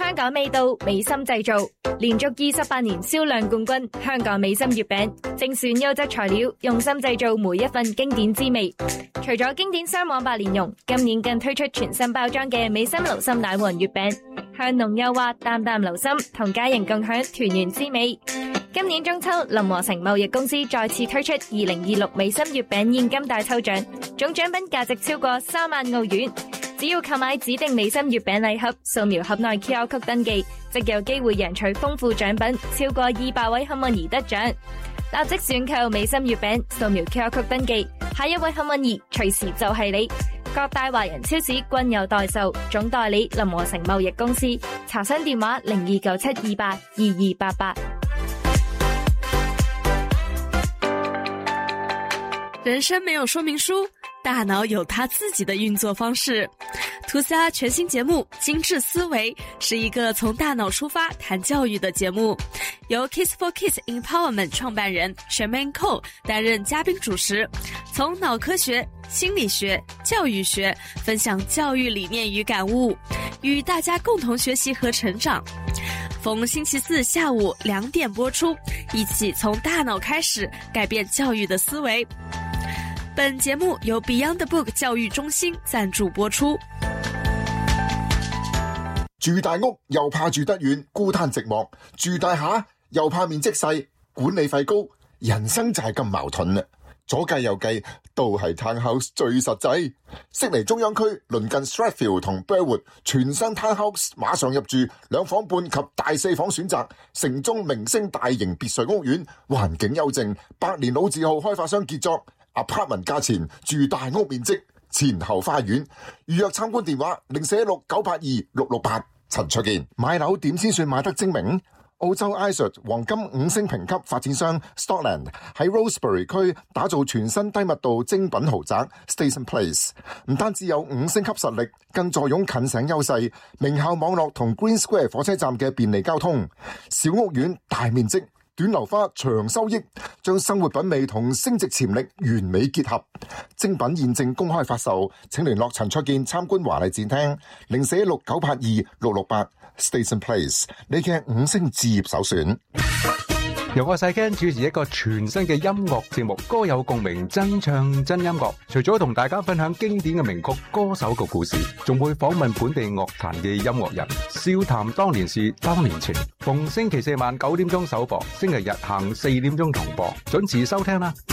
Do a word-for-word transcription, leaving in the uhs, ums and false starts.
香港味道，美心製造，連續二十八年銷量冠軍。香港美心月餅精選優質材料，用心製造每一份經典滋味。除咗經典雙黃白蓮蓉，今年更推出全新包裝嘅美心流心奶黃月餅，香濃幼滑，淡淡流心，同家人共享團圓滋味。今年中秋，林和成貿易公司再次推出二零二六美心月餅現金大抽獎，總獎品價值超過三萬澳元。只要購買指定美心月餅禮盒，掃描盒內 Q R code 登記，即有機會贏取豐富獎品，超過二百位幸運兒得獎。立即選購美心月餅，掃描 Q R code 登記，下一位幸運兒隨時就係你。各大華人超市均有代售，總代理林和成貿易公司。查詢電話零二九七二八二二八八。 人生没有说明书，大脑有它自己的运作方式。涂鸦全新节目《精致思维》是一个从大脑出发谈教育的节目，由 Kiss for Kids Empowerment 创办人 Sherman Cole 担任嘉宾主持，从脑科学、心理学、教育学分享教育理念与感悟，与大家共同学习和成长。逢星期四下午两点播出，一起从大脑开始改变教育的思维。本节目由 Beyond the Book 教育中心贊助播出。 住大屋又怕住得遠，孤單寂寞；住大廈又怕面積細，管理費高。人生就係咁矛盾啦，左計右計，都係 townhouse 最實際。悉尼中央區鄰近 Strathfield 同 Burwood， 全新 townhouse 馬上入住，兩房半及大四房選擇，城中明星大型別墅屋苑，環境幽靜，百年老字號開發商傑作。Apartment 價錢，住大屋面積，前後花園。預約參觀電話零四一六九八二六六八。陳卓健。買樓點先算買得精明？澳洲 I S A T 黃金五星評級發展商 Stockland 喺 Rosebery 區打造全新低密度精品豪宅 Station Place， 唔單止有五星級實力，更坐擁近省優勢，名校網絡同 Green Square 火車站嘅便利交通。小屋苑大面積，短樓花長收益，將生活品味同升值潛力完美結合。精品現正公開發售，請聯絡陳卓健參觀華麗展廳零四一六九八二六六八。Station Place， 你嘅五星置業首選。 由我細 Ken 主持一個全新嘅音樂節目，歌有共鳴，真唱真音樂。除咗同大家分享經典嘅名曲、歌手嘅故事，仲會訪問本地樂壇嘅音樂人，笑談當年事、當年情。逢星期四晚九點鐘首播，星期日下午四點鐘重播，準時收聽啦。